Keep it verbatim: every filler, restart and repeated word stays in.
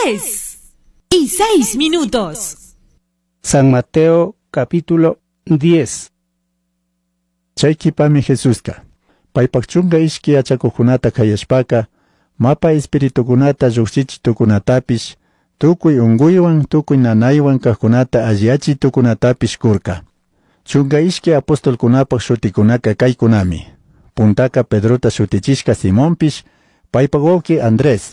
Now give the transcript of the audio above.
diez y seis minutos. San Mateo capítulo diez. Chaykipami Jesuska. Paypakchunga ishki achakukunata kayashpaka, mapa espiritukunata lluqsichitukunatapish, tukuy unguywan tukuy nanaywan kajkunata alliachitukunatapish kurka. Chunga ishki apostolkunapak shutikunaka kaykunami. Puntaka Pedrota shutichishka Simonpish, paypak wawki Andrés,